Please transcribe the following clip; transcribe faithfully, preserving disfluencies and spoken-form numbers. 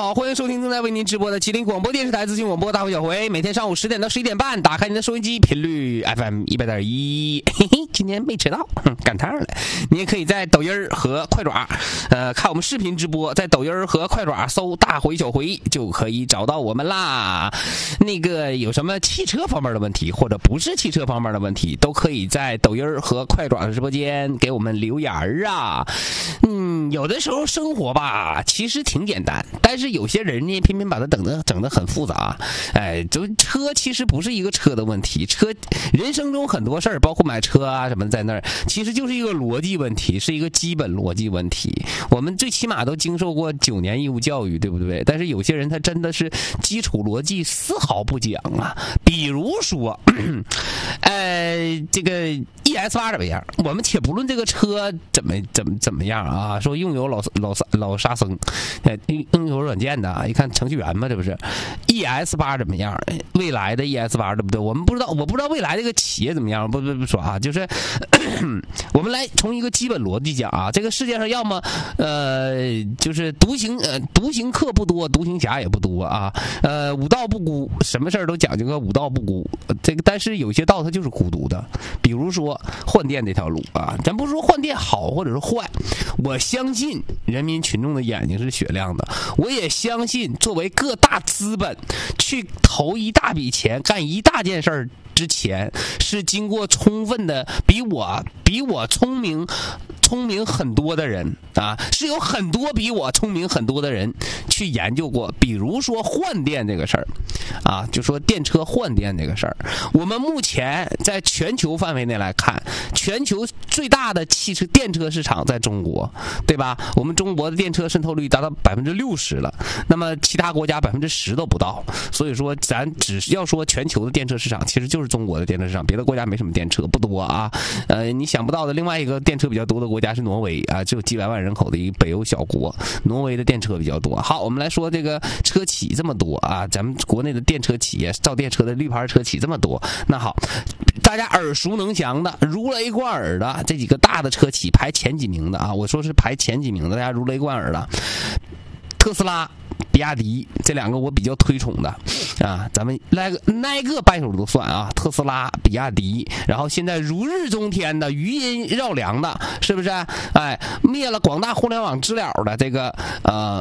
好，欢迎收听正在为您直播的吉林广播电视台资讯广播大会小回，每天上午十点到十一点半，打开您的收音机，频率 F M 一百点一。嘿嘿，今天没迟到，赶趟了。你也可以在抖音和快爪，呃，看我们视频直播，在抖音和快爪搜大回小回就可以找到我们啦。那个有什么汽车方面的问题，或者不是汽车方面的问题，都可以在抖音和快爪的直播间给我们留言啊。嗯，有的时候生活吧，其实挺简单，但是有些人呢，偏偏把它整得整得很复杂。哎，就车其实不是一个车的问题，车人生中很多事儿，包括买车啊什么的，在那儿其实就是一个逻辑问题，是一个基本逻辑问题。我们最起码都经受过九年义务教育，对不对？但是有些人他真的是基础逻辑丝毫不讲啊。比如说，呃，这个 E S 八怎么样？我们且不论这个车怎么怎么怎么样啊，说用有老老老沙僧，用有软件的，一看程序员嘛，这不是 E S 八怎么样？未来的 E S 八对不对？我们不知道，我不知道未来这个企业怎么样，不不不说啊，就是我们来从一个基本逻辑讲啊，这个世界上要么呃就是独行呃独行客不多，独行侠也不多啊，呃五道不孤，什么事儿都讲究个五道不孤，这个但是有些道它就是孤独的，比如说换电这条路啊，咱不是说换电好或者是坏，我相信人民群众的眼睛是雪亮的，我也相信作为各大资本去投一大笔钱干一大件事儿之前，是经过充分的比我比我聪明聪明很多的人啊，是有很多比我聪明很多的人去研究过。比如说换电这个事儿啊，就说电车换电这个事儿，我们目前在全球范围内来看，全球最大的汽车电车市场在中国，对吧？我们中国的电车渗透率达到百分之六十了，那么其他国家百分之十都不到。所以说，咱只要说全球的电车市场，其实就是中国的电车市场，别的国家没什么电车，不多啊。呃，你想不到的另外一个电车比较多的国家是挪威啊，只有几百万人口的一个北欧小国，挪威的电车比较多。好，我们来说这个车企这么多啊，咱们国内的电车企业造电车的绿牌车企这么多，那好，大家耳熟能详的、如雷贯耳的这几个大的车企排前几名的啊，我说是排前几名的，大家如雷贯耳的，特斯拉、比亚迪这两个我比较推崇的啊，咱们来个挨个掰手都算啊，特斯拉、比亚迪，然后现在如日中天的、余音绕梁的，是不是？哎，灭了广大互联网知了的这个呃